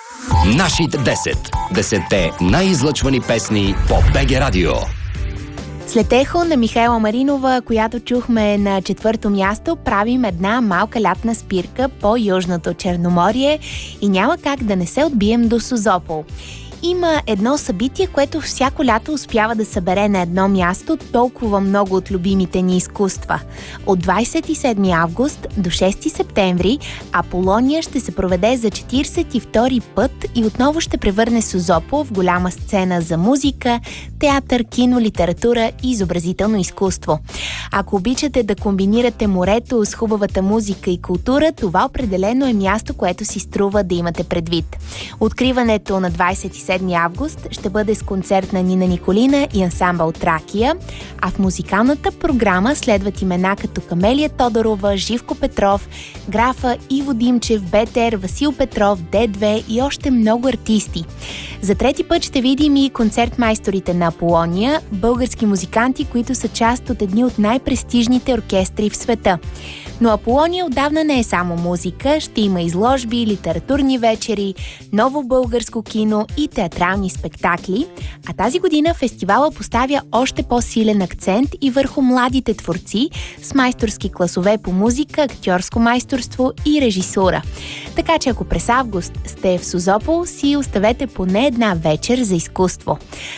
Нашите 10. 10-те най-излъчвани песни по БГ Радио. След ехо на Михайла Маринова, която чухме на 4-то място, правим една малка лятна спирка по Южното Черноморие и няма как да не се отбием до Созопол. Има едно събитие, което всяко лято успява да събере на едно място толкова много от любимите ни изкуства. От 27 август до 6 септември Аполония ще се проведе за 42 път и отново ще превърне Созопол в голяма сцена за музика, театър, кино, литература и изобразително изкуство. Ако обичате да комбинирате морето с хубавата музика и култура, това определено е място, което си струва да имате предвид. Откриването на 27 август ще бъде с концерт на Нина Николина и ансамбъл Тракия, а в музикалната програма следват имена като Камелия Тодорова, Живко Петров, Графа, Иво Димчев, Бетер, Васил Петров, Д2 и още много артисти. За трети път ще видим и концертмайсторите на Аполония, български музиканти, които са част от едни от най-престижните оркестри в света. Но Аполония отдавна не е само музика, ще има изложби, литературни вечери, ново българско кино и театрални спектакли, а тази година фестивала поставя още по-силен акцент и върху младите творци с майсторски класове по музика, актьорско майсторство и режисура. Така че ако през август сте в Созопол, си оставете поне една вечер за изкуство.